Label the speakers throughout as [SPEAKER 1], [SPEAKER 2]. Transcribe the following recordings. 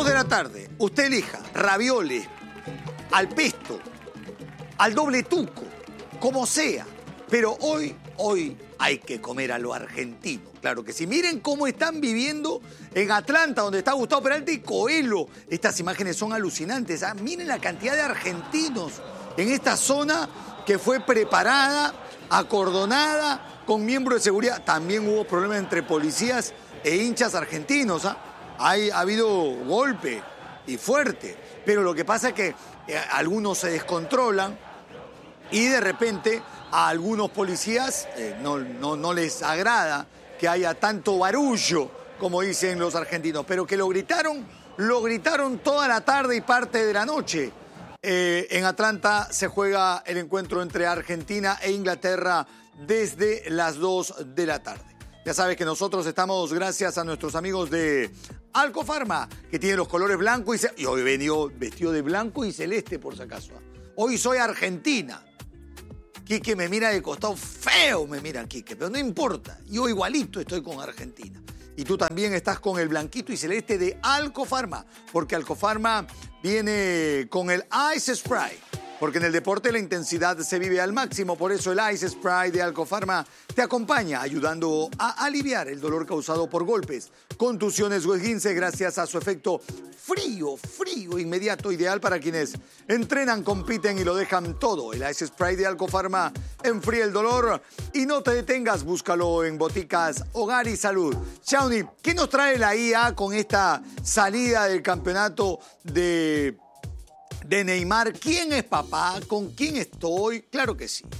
[SPEAKER 1] de la tarde, usted elija ravioles, al pesto, al doble tuco, como sea. Pero hoy hay que comer a lo argentino. Claro que sí. Miren cómo están viviendo en Atlanta, donde está Gustavo Peralta y Coelho. Estas imágenes son alucinantes. Miren la cantidad de argentinos en esta zona que fue preparada, acordonada, con miembros de seguridad. También hubo problemas entre policías e hinchas argentinos. Ha habido golpe y fuerte. Pero lo que pasa es que algunos se descontrolan y de repente a algunos policías no les agrada que haya tanto barullo, como dicen los argentinos, pero que lo gritaron toda la tarde y parte de la noche. En Atlanta se juega el encuentro entre Argentina e Inglaterra desde las 2 de la tarde. Ya sabes que nosotros estamos gracias a nuestros amigos de Alcofarma, que tienen los colores blanco y hoy he venido vestido de blanco y celeste por si acaso. Hoy soy Argentina. Quique me mira de costado, feo me mira Quique, pero no importa. Yo igualito estoy con Argentina. Y tú también estás con el blanquito y celeste de Alcofarma, porque Alcofarma viene con el Ice Spray. Porque en el deporte la intensidad se vive al máximo, por eso el Ice Spray de Alcofarma te acompaña, ayudando a aliviar el dolor causado por golpes, contusiones o esguince gracias a su efecto frío, inmediato, ideal para quienes entrenan, compiten y lo dejan todo. El Ice Spray de Alcofarma enfría el dolor y no te detengas, búscalo en boticas Hogar y Salud. Shawnee, ¿qué nos trae la IA con esta salida del campeonato de Neymar? ¿Quién es papá? ¿Con quién estoy? Claro que sí.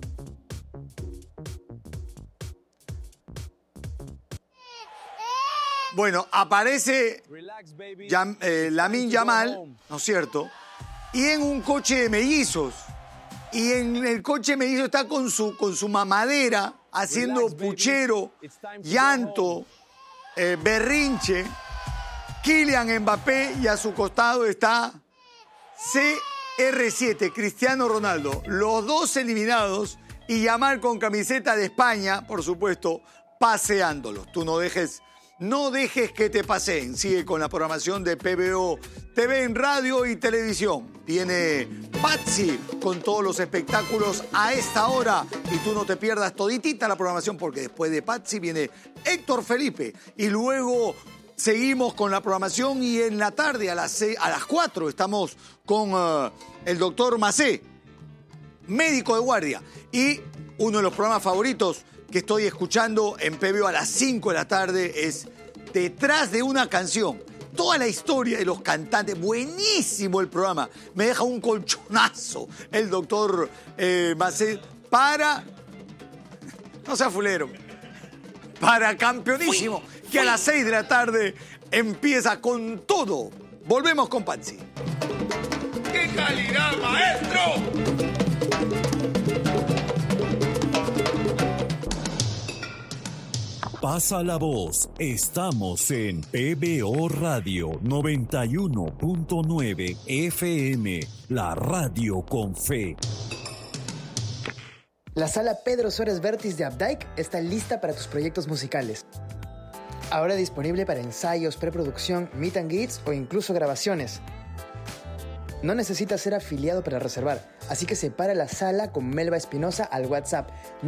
[SPEAKER 1] Bueno, aparece Lamine Yamal, ¿no es cierto? Y en un coche de mellizos. Y en el coche de mellizos está con su mamadera, haciendo puchero, llanto, berrinche. Kylian Mbappé, y a su costado está CR7, Cristiano Ronaldo. Los dos eliminados y Yamal con camiseta de España, por supuesto, paseándolos. Tú no dejes que te paseen. Sigue con la programación de PBO TV en radio y televisión. Viene Patsy con todos los espectáculos a esta hora. Y tú no te pierdas toditita la programación, porque después de Patsy viene Héctor Felipe. Y luego seguimos con la programación y en la tarde a las 4 estamos con el doctor Macé, médico de guardia. Y uno de los programas favoritos que estoy escuchando en PBO a las 5 de la tarde es Detrás de una canción. Toda la historia de los cantantes. Buenísimo el programa. Me deja un colchonazo el doctor Macé para... No sea fulero. Para campeonísimo. Que a las 6 de la tarde empieza con todo. Volvemos con Patsy.
[SPEAKER 2] ¡Qué calidad, maestro!
[SPEAKER 3] Pasa la voz. Estamos en PBO Radio 91.9 FM, la radio con fe.
[SPEAKER 4] La sala Pedro Suárez Vértiz de Updike está lista para tus proyectos musicales. Ahora disponible para ensayos, preproducción, meet and greets o incluso grabaciones. No necesitas ser afiliado para reservar, así que separa la sala con Melba Espinosa al WhatsApp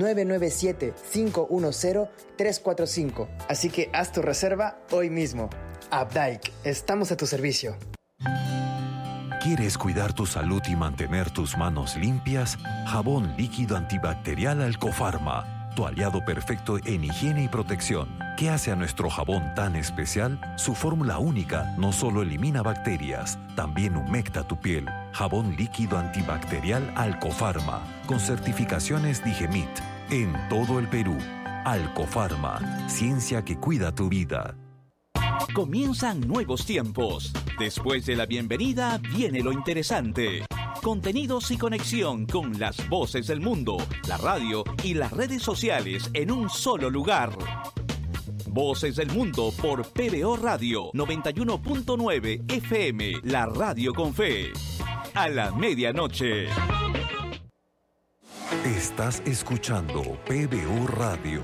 [SPEAKER 4] 997-510-345. Así que haz tu reserva hoy mismo. Updike, estamos a tu servicio.
[SPEAKER 3] ¿Quieres cuidar tu salud y mantener tus manos limpias? Jabón líquido antibacterial Alcofarma, tu aliado perfecto en higiene y protección. ¿Qué hace a nuestro jabón tan especial? Su fórmula única no solo elimina bacterias, también humecta tu piel. Jabón líquido antibacterial Alcofarma, con certificaciones Digemit, en todo el Perú. Alcofarma, ciencia que cuida tu vida.
[SPEAKER 5] Comienzan nuevos tiempos. Después de la bienvenida viene lo interesante. Contenidos y conexión con las voces del mundo, la radio y las redes sociales en un solo lugar. Voces del Mundo por PBO Radio 91.9 FM, la radio con fe. A la medianoche.
[SPEAKER 3] Estás escuchando PBO Radio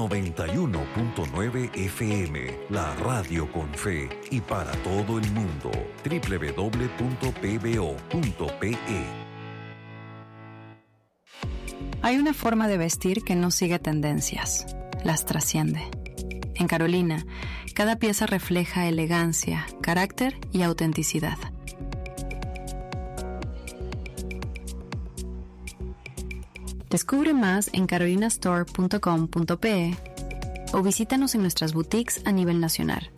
[SPEAKER 3] 91.9 FM, la radio con fe y para todo el mundo. www.pbo.pe.
[SPEAKER 6] Hay una forma de vestir que no sigue tendencias, las trasciende. En Carolina, cada pieza refleja elegancia, carácter y autenticidad. Descubre más en carolinastore.com.pe o visítanos en nuestras boutiques a nivel nacional.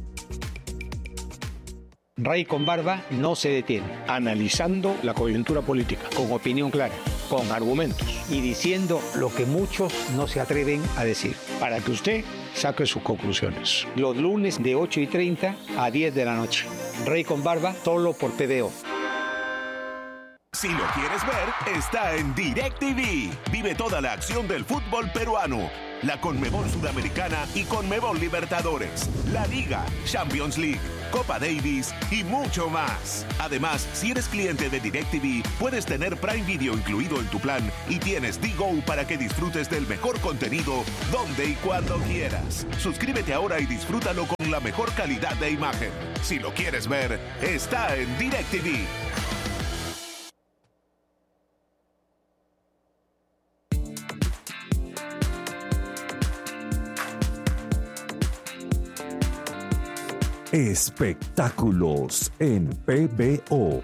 [SPEAKER 7] Rey con Barba no se detiene, analizando la coyuntura política, con opinión clara, con argumentos y diciendo lo que muchos no se atreven a decir, para que usted saque sus conclusiones. Los lunes de 8:30 a 10 de la noche. Rey con Barba, solo por PBO.
[SPEAKER 8] Si lo quieres ver, está en DirecTV. Vive toda la acción del fútbol peruano, la Conmebol Sudamericana y Conmebol Libertadores, la Liga, Champions League, Copa Davis y mucho más. Además, si eres cliente de DirecTV, puedes tener Prime Video incluido en tu plan y tienes D-Go para que disfrutes del mejor contenido donde y cuando quieras. Suscríbete ahora y disfrútalo con la mejor calidad de imagen. Si lo quieres ver, está en DirecTV.
[SPEAKER 3] Espectáculos en PBO.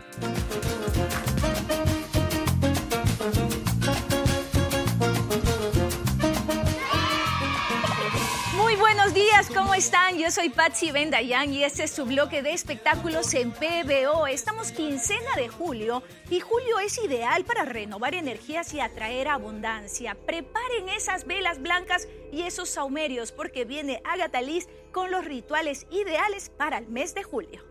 [SPEAKER 9] Muy buenos días, ¿cómo están? Yo soy Patsy Bendayán y este es su bloque de espectáculos en PBO. Estamos quincena de julio y julio es ideal para renovar energías y atraer abundancia. Preparen esas velas blancas y esos saumerios porque viene Agatha Liz con los rituales ideales para el mes de julio.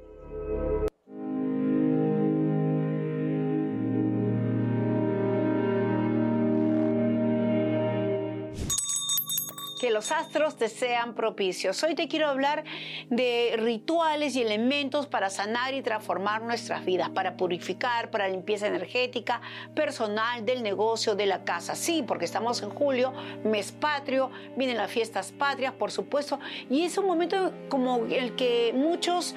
[SPEAKER 10] Que los astros te sean propicios. Hoy te quiero hablar de rituales y elementos para sanar y transformar nuestras vidas, para purificar, para limpieza energética, personal, del negocio, de la casa. Sí, porque estamos en julio, mes patrio, vienen las fiestas patrias, por supuesto, y es un momento como el que muchos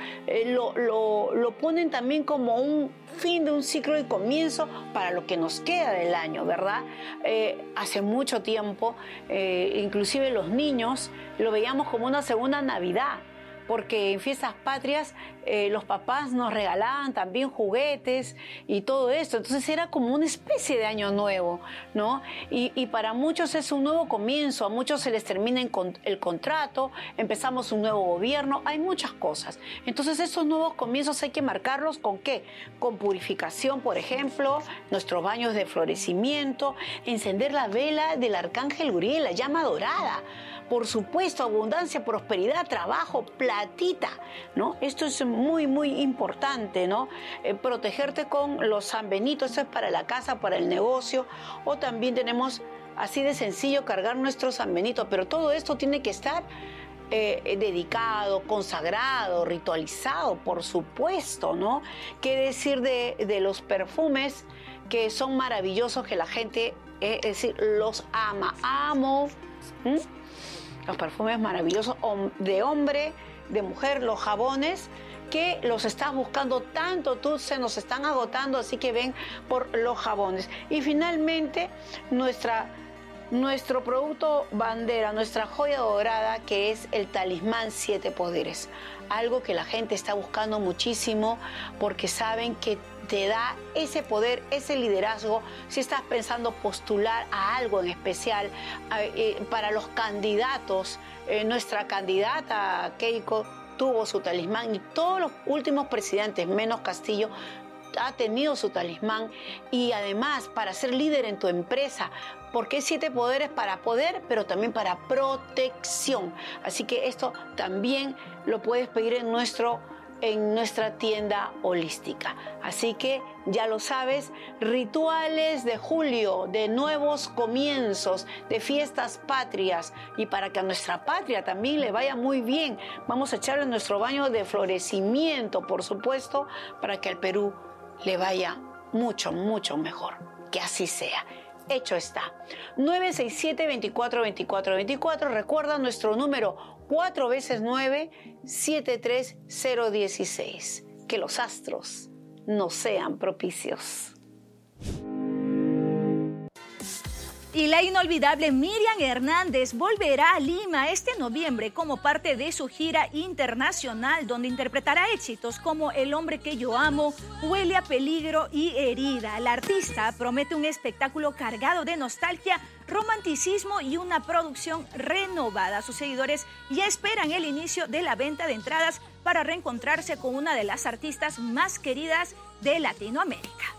[SPEAKER 10] lo ponen también como un fin de un ciclo y comienzo para lo que nos queda del año, ¿verdad? Hace mucho tiempo, inclusive los niños lo veíamos como una segunda Navidad, porque en fiestas patrias los papás nos regalaban también juguetes y todo esto. Entonces era como una especie de año nuevo, ¿no? Y para muchos es un nuevo comienzo, a muchos se les termina el contrato, empezamos un nuevo gobierno, hay muchas cosas. Entonces esos nuevos comienzos hay que marcarlos ¿con qué? Con purificación, por ejemplo, nuestros baños de florecimiento, encender la vela del arcángel Uriel, la llama dorada. Por supuesto, abundancia, prosperidad, trabajo, platita, ¿no? Esto es muy, muy importante, ¿no? Protegerte con los San Benito, esto es para la casa, para el negocio, o también tenemos, así de sencillo, cargar nuestro San Benito, pero todo esto tiene que estar dedicado, consagrado, ritualizado, por supuesto, ¿no? ¿Qué decir de los perfumes que son maravillosos, que la gente, es decir, los ama? Amo, los perfumes maravillosos de hombre, de mujer, los jabones que los estás buscando tanto tú, se nos están agotando, así que ven por los jabones. Y finalmente nuestro producto bandera, nuestra joya dorada, que es el talismán 7 poderes, algo que la gente está buscando muchísimo porque saben que te da ese poder, ese liderazgo, si estás pensando postular a algo en especial. Para los candidatos, nuestra candidata Keiko tuvo su talismán y todos los últimos presidentes, menos Castillo, ha tenido su talismán. Y además, para ser líder en tu empresa, porque es 7 poderes para poder, pero también para protección. Así que esto también lo puedes pedir en nuestra tienda holística. Así que ya lo sabes, rituales de julio, de nuevos comienzos, de fiestas patrias, y para que a nuestra patria también le vaya muy bien, vamos a echarle nuestro baño de florecimiento, por supuesto, para que al Perú le vaya mucho, mucho mejor. Que así sea. hecho está. 967-242424. Recuerda nuestro número 4 veces 9, 73016. Que los astros nos sean propicios.
[SPEAKER 9] Y la inolvidable Miriam Hernández volverá a Lima este noviembre como parte de su gira internacional, donde interpretará éxitos como El hombre que yo amo, Huele a peligro y Herida. La artista promete un espectáculo cargado de nostalgia, romanticismo y una producción renovada. Sus seguidores ya esperan el inicio de la venta de entradas para reencontrarse con una de las artistas más queridas de Latinoamérica.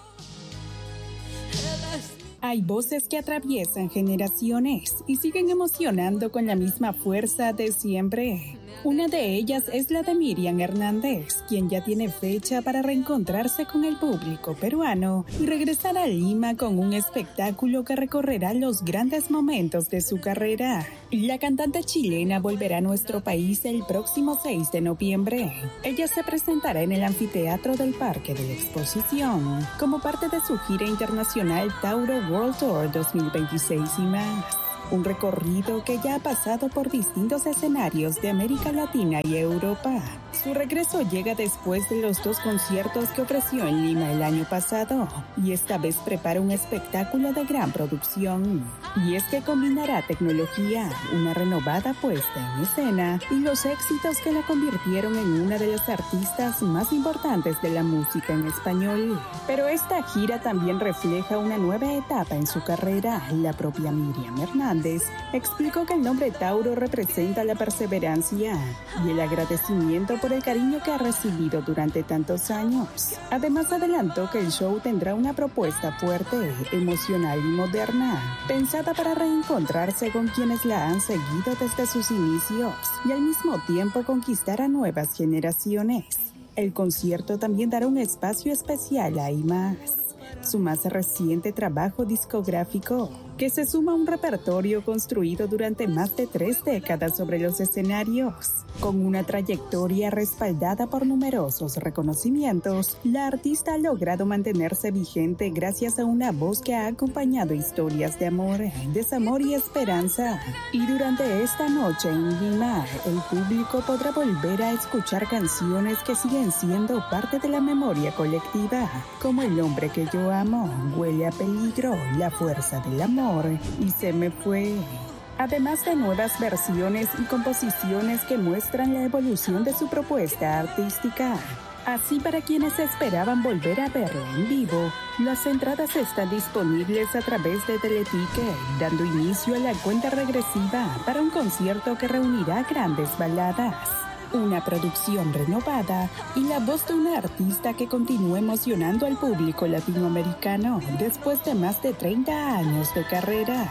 [SPEAKER 11] Hay voces que atraviesan generaciones y siguen emocionando con la misma fuerza de siempre. Una de ellas es la de Miriam Hernández, quien ya tiene fecha para reencontrarse con el público peruano y regresar a Lima con un espectáculo que recorrerá los grandes momentos de su carrera. La cantante chilena volverá a nuestro país el próximo 6 de noviembre. Ella se presentará en el anfiteatro del Parque de la Exposición como parte de su gira internacional Tauro World Tour 2026 y más. Un recorrido que ya ha pasado por distintos escenarios de América Latina y Europa. Su regreso llega después de los 2 conciertos que ofreció en Lima el año pasado, y esta vez prepara un espectáculo de gran producción. Y es que combinará tecnología, una renovada puesta en escena y los éxitos que la convirtieron en una de las artistas más importantes de la música en español. Pero esta gira también refleja una nueva etapa en su carrera. La propia Miriam Hernández explicó que el nombre Tauro representa la perseverancia y el agradecimiento por el cariño que ha recibido durante tantos años. Además, adelantó que el show tendrá una propuesta fuerte, emocional y moderna, pensada para reencontrarse con quienes la han seguido desde sus inicios y al mismo tiempo conquistar a nuevas generaciones. El concierto también dará un espacio especial a Y Más, su más reciente trabajo discográfico, que se suma a un repertorio construido durante más de 3 décadas sobre los escenarios. Con una trayectoria respaldada por numerosos reconocimientos, la artista ha logrado mantenerse vigente gracias a una voz que ha acompañado historias de amor, desamor y esperanza. Y durante esta noche en Lima, el público podrá volver a escuchar canciones que siguen siendo parte de la memoria colectiva, como El hombre que yo amo, Huele a peligro, La fuerza del amor y Se me fue. Además de nuevas versiones y composiciones que muestran la evolución de su propuesta artística. Así, para quienes esperaban volver a verla en vivo, las entradas están disponibles a través de Teleticket, dando inicio a la cuenta regresiva para un concierto que reunirá grandes baladas, una producción renovada y la voz de una artista que continúa emocionando al público latinoamericano después de más de 30 años de carrera.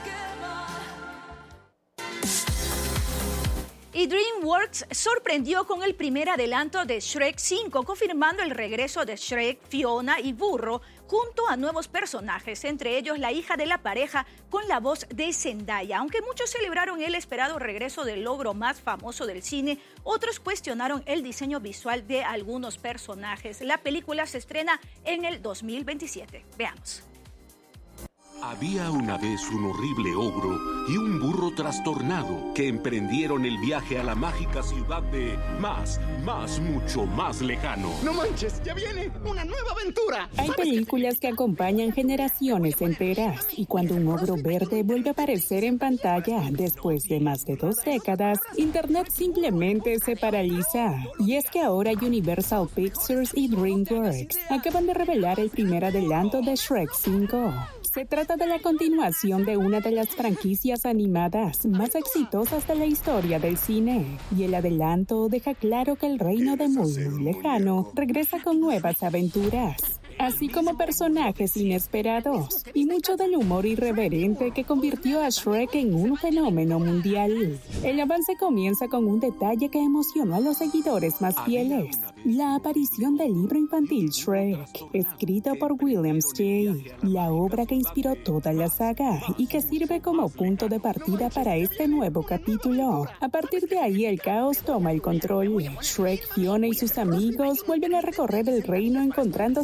[SPEAKER 9] Y DreamWorks sorprendió con el primer adelanto de Shrek 5, confirmando el regreso de Shrek, Fiona y Burro, junto a nuevos personajes, entre ellos la hija de la pareja con la voz de Zendaya. Aunque muchos celebraron el esperado regreso del logro más famoso del cine, otros cuestionaron el diseño visual de algunos personajes. La película se estrena en el 2027. Veamos.
[SPEAKER 8] Había una vez un horrible ogro y un burro trastornado que emprendieron el viaje a la mágica ciudad de mucho más lejano.
[SPEAKER 2] ¡No manches! ¡Ya viene una nueva aventura!
[SPEAKER 11] Hay películas que acompañan generaciones enteras y cuando un ogro verde vuelve a aparecer en pantalla después de más de 2 décadas, Internet simplemente se paraliza. Y es que ahora Universal Pictures y DreamWorks acaban de revelar el primer adelanto de Shrek 5. Se trata de la continuación de una de las franquicias animadas más exitosas de la historia del cine. Y el adelanto deja claro que el reino de muy lejano regresa con nuevas aventuras, así como personajes inesperados y mucho del humor irreverente que convirtió a Shrek en un fenómeno mundial. El avance comienza con un detalle que emocionó a los seguidores más fieles: la aparición del libro infantil Shrek, escrito por William J., la obra que inspiró toda la saga y que sirve como punto de partida para este nuevo capítulo. A partir de ahí, el caos toma el control. Shrek, Fiona y sus amigos vuelven a recorrer el reino encontrándose con situaciones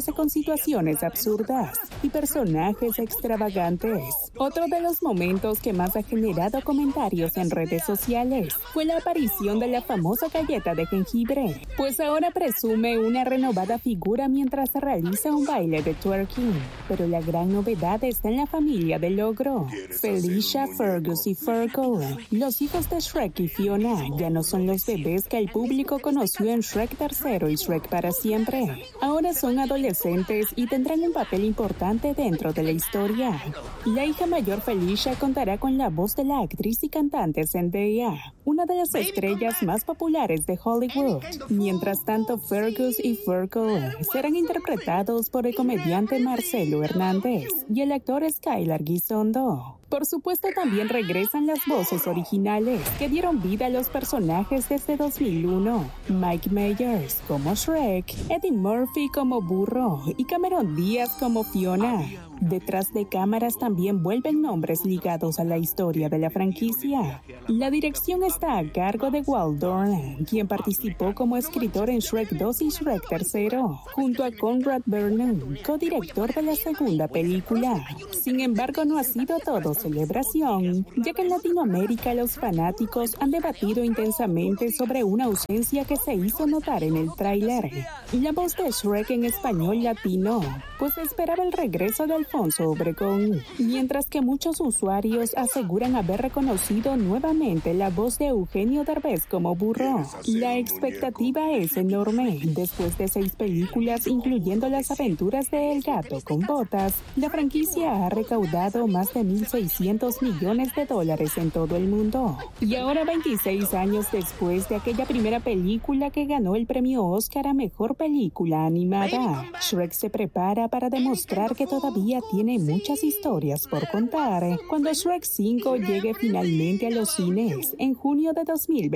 [SPEAKER 11] situaciones absurdas y personajes extravagantes. Otro de los momentos que más ha generado comentarios en redes sociales fue la aparición de la famosa galleta de jengibre, pues ahora presume una renovada figura mientras realiza un baile de twerking. Pero la gran novedad está en la familia del ogro. Felicia, Fergus y Fergal, los hijos de Shrek y Fiona, ya no son los bebés que el público conoció en Shrek III y Shrek para siempre. Ahora son adolescentes y tendrán un papel importante dentro de la historia. La hija mayor Felicia contará con la voz de la actriz y cantante Zendaya, una de las estrellas más populares de Hollywood. Mientras tanto, Fergus y Fergal serán interpretados por el comediante Marcelo Hernández y el actor Skylar Gisondo. Por supuesto, también regresan las voces originales que dieron vida a los personajes desde 2001. Mike Myers como Shrek, Eddie Murphy como Burro y Cameron Díaz como Fiona. Detrás de cámaras también vuelven nombres ligados a la historia de la franquicia. La dirección está a cargo de Walt Dorn, quien participó como escritor en Shrek 2 y Shrek III, junto a Conrad Burnham, codirector de la segunda película. Sin embargo, no ha sido todo celebración, ya que en Latinoamérica los fanáticos han debatido intensamente sobre una ausencia que se hizo notar en el tráiler. La voz de Shrek en español latino, pues esperaba el regreso de Alfonso Obregón, mientras que muchos usuarios aseguran haber reconocido nuevamente la voz de Eugenio Derbez como Burro. La expectativa es enorme. Después de 6 películas, incluyendo Las aventuras de El gato con botas, la franquicia ha recaudado más de $1,600 millones en todo el mundo. Y ahora, 26 años después de aquella primera película que ganó el premio Oscar a Mejor Película Animada, Shrek se prepara para demostrar que todavía tiene muchas historias por contar cuando Shrek 5 llegue finalmente a los cines en junio de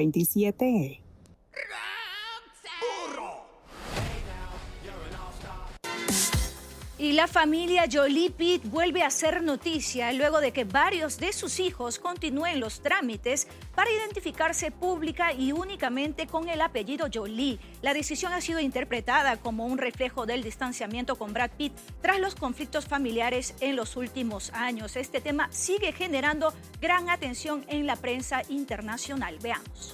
[SPEAKER 11] 2027.
[SPEAKER 9] Y la familia Jolie Pitt vuelve a hacer noticia luego de que varios de sus hijos continúen los trámites para identificarse pública y únicamente con el apellido Jolie. La decisión ha sido interpretada como un reflejo del distanciamiento con Brad Pitt tras los conflictos familiares en los últimos años. Este tema sigue generando gran atención en la prensa internacional. Veamos.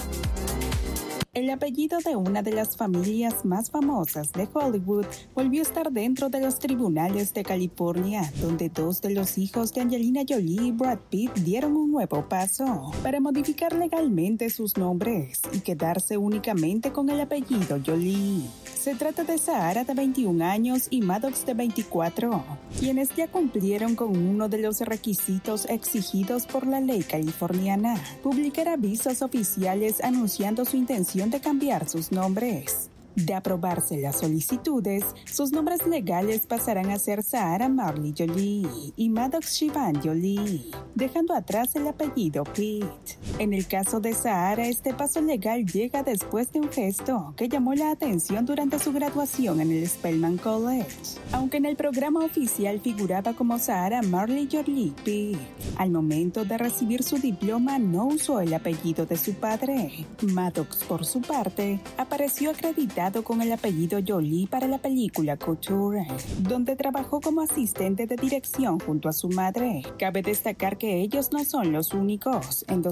[SPEAKER 11] El apellido de una de las familias más famosas de Hollywood volvió a estar dentro de los tribunales de California, donde 2 de los hijos de Angelina Jolie y Brad Pitt dieron un nuevo paso para modificar legalmente sus nombres y quedarse únicamente con el apellido Jolie. Se trata de Sahara, de 21 años, y Maddox, de 24, quienes ya cumplieron con uno de los requisitos exigidos por la ley californiana: publicar avisos oficiales anunciando su intención de cambiar sus nombres. De aprobarse las solicitudes, sus nombres legales pasarán a ser Sahara Marley Jolie y Maddox Siobhan Jolie, dejando atrás el apellido Pitt. En el caso de Sahara, este paso legal llega después de un gesto que llamó la atención durante su graduación en el Spelman College. Aunque en el programa oficial figuraba como Sahara Marley Jolie Pitt, al momento de recibir su diploma no usó el apellido de su padre. Maddox, por su parte, apareció acreditado con el apellido Jolie para la película Couture, donde trabajó como asistente de dirección junto a su madre. Cabe destacar que ellos no son los únicos. En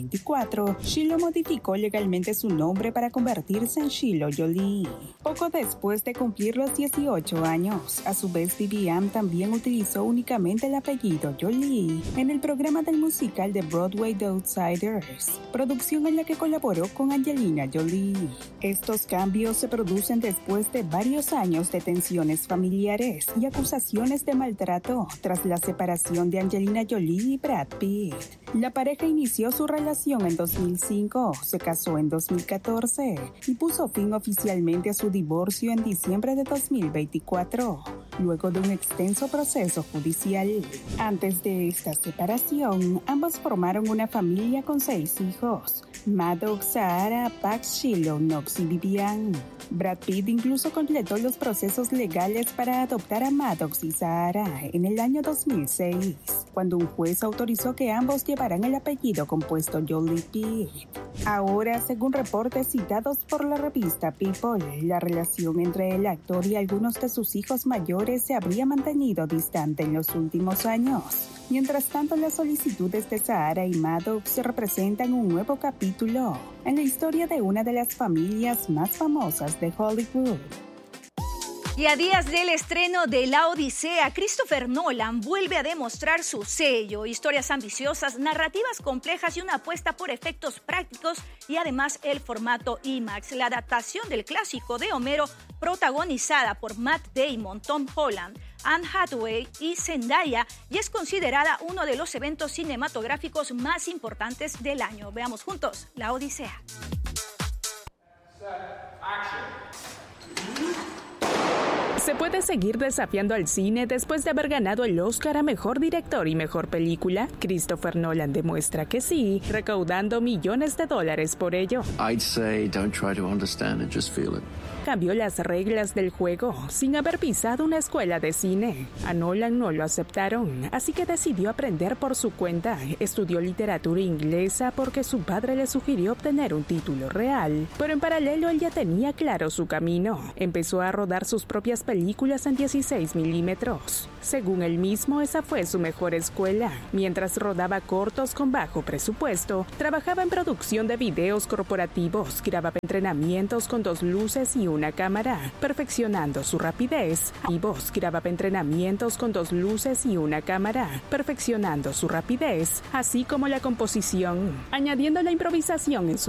[SPEAKER 11] 2024, Shiloh modificó legalmente su nombre para convertirse en Shiloh Jolie. Poco después de cumplir los 18 años, a su vez Vivian también utilizó únicamente el apellido Jolie en el programa del musical de Broadway The Outsiders, producción en la que colaboró con Angelina Jolie. Estos cambios se producen después de varios años de tensiones familiares y acusaciones de maltrato tras la separación de Angelina Jolie y Brad Pitt. La pareja inició su relación en 2005, se casó en 2014 y puso fin oficialmente a su divorcio en diciembre de 2024, luego de un extenso proceso judicial. Antes de esta separación, ambos formaron una familia con 6 hijos: Maddox, Sahara, Pax, Shiloh, Knox y Vivian. Brad Pitt incluso completó los procesos legales para adoptar a Maddox y Sahara en el año 2006. cuando un juez autorizó que ambos llevaran el apellido compuesto Jolie Pitt. Ahora, según reportes citados por la revista People, la relación entre el actor y algunos de sus hijos mayores se habría mantenido distante en los últimos años. Mientras tanto, las solicitudes de Sahara y Maddox representan un nuevo capítulo en la historia de una de las familias más famosas de Hollywood.
[SPEAKER 9] Y a días del estreno de La Odisea, Christopher Nolan vuelve a demostrar su sello, historias ambiciosas, narrativas complejas y una apuesta por efectos prácticos y además el formato IMAX. La adaptación del clásico de Homero, protagonizada por Matt Damon, Tom Holland, Anne Hathaway y Zendaya, y es considerada uno de los eventos cinematográficos más importantes del año. Veamos juntos La Odisea.
[SPEAKER 12] ¿Se puede seguir desafiando al cine después de haber ganado el Oscar a Mejor Director y Mejor Película? Christopher Nolan demuestra que sí, recaudando millones de dólares por ello.
[SPEAKER 13] I'd say don't try to understand it, just feel it.
[SPEAKER 12] Cambió las reglas del juego sin haber pisado una escuela de cine. A Nolan no lo aceptaron, así que decidió aprender por su cuenta. Estudió literatura inglesa porque su padre le sugirió obtener un título real. Pero en paralelo él ya tenía claro su camino. Empezó a rodar sus propias películas en 16 milímetros. Según él mismo, esa fue su mejor escuela. Mientras rodaba cortos con bajo presupuesto, trabajaba en producción de videos corporativos, grababa entrenamientos con 2 luces y una cámara, perfeccionando su rapidez. Grababa entrenamientos con 2 luces y una cámara, perfeccionando su rapidez, así como la composición, añadiendo la improvisación en su